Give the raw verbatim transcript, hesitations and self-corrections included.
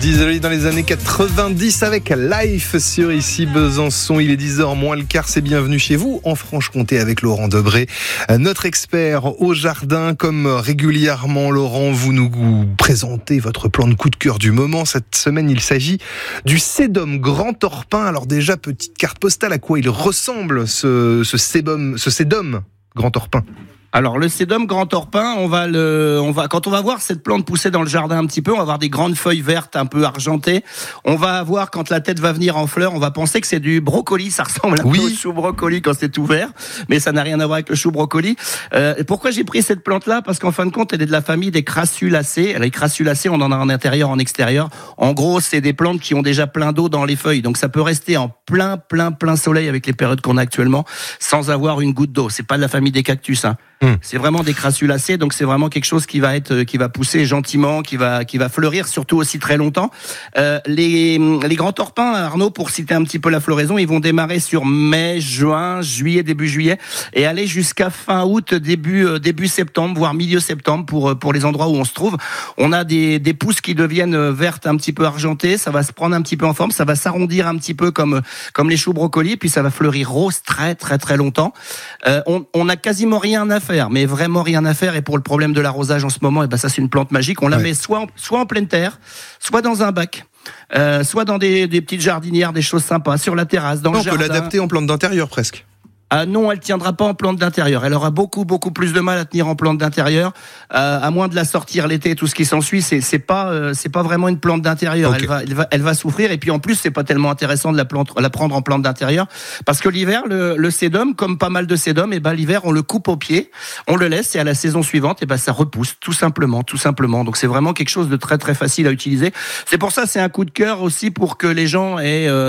Désolé, dans les années quatre-vingt-dix avec Life sur ici Besançon. Il est dix heures moins le quart, c'est bienvenue chez vous en Franche-Comté avec Laurent Debré, notre expert au jardin. Comme régulièrement, Laurent, vous nous présentez votre plan de coup de cœur du moment. Cette semaine, il s'agit du sédum grand torpin. Alors déjà, petite carte postale, à quoi il ressemble ce, ce sédum, ce sédum grand torpin? Alors le sédum grand torpin, on va le, on va quand on va voir cette plante pousser dans le jardin un petit peu, on va avoir des grandes feuilles vertes un peu argentées. On va avoir, quand la tête va venir en fleur, on va penser que c'est du brocoli. Ça ressemble un oui. peu au chou brocoli quand c'est tout vert, mais ça n'a rien à voir avec le chou brocoli. Euh, et pourquoi j'ai pris cette plante-là? Parce qu'en fin de compte, elle est de la famille des crassulacées. Les crassulacées, on en a en intérieur, en extérieur. En gros, c'est des plantes qui ont déjà plein d'eau dans les feuilles, donc ça peut rester en plein, plein, plein soleil avec les périodes qu'on a actuellement, sans avoir une goutte d'eau. C'est pas de la famille des cactus, hein. Mmh. C'est vraiment des crassulacées, donc c'est vraiment quelque chose qui va être, qui va pousser gentiment, qui va, qui va fleurir surtout aussi très longtemps. Euh, les, les grands torpins, Arnaud, pour citer un petit peu la floraison, ils vont démarrer sur mai, juin, juillet, début juillet, et aller jusqu'à fin août, début, euh, début septembre, voire milieu septembre pour, pour les endroits où on se trouve. On a des, des pousses qui deviennent vertes, un petit peu argentées, ça va se prendre un petit peu en forme, ça va s'arrondir un petit peu comme, comme les choux brocolis, puis ça va fleurir rose très, très, très longtemps. Euh, on, on a quasiment rien à faire. Mais vraiment rien à faire. Et pour le problème de l'arrosage en ce moment, et ben ça c'est une plante magique. On la ouais. met soit en, soit en pleine terre, soit dans un bac, euh, soit dans des, des petites jardinières, des choses sympas, sur la terrasse, dans non, le jardin. On peut l'adapter en plante d'intérieur presque. Ah non, elle tiendra pas en plante d'intérieur. Elle aura beaucoup, beaucoup plus de mal à tenir en plante d'intérieur, euh, à moins de la sortir l'été, tout ce qui s'ensuit. C'est, c'est pas, euh, c'est pas vraiment une plante d'intérieur. Okay. Elle va, elle va, elle va souffrir. Et puis en plus, c'est pas tellement intéressant de la plante, la prendre en plante d'intérieur, parce que l'hiver, le, le sédum, comme pas mal de sédum, et ben l'hiver, on le coupe au pied, on le laisse, et à la saison suivante, et ben ça repousse, tout simplement, tout simplement. Donc c'est vraiment quelque chose de très, très facile à utiliser. C'est pour ça, c'est un coup de cœur aussi pour que les gens aient euh,